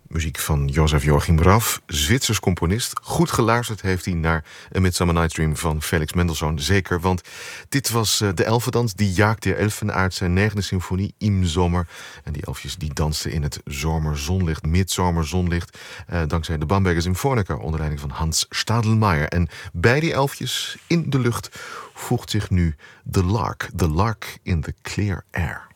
Muziek van Josef Joachim Raff, Zwitsers componist. Goed geluisterd heeft hij naar A Midsummer Night's Dream van Felix Mendelssohn. Zeker, want dit was de elfendans, die Jaak der Elfen uit zijn 9e symfonie, Im Sommer. En die elfjes die dansten in het zomerzonlicht, midzomerzonlicht, dankzij de Bamberger Symfonica onder leiding van Hans Stadelmeier. En bij die elfjes in de lucht voegt zich nu The Lark in the Clear Air.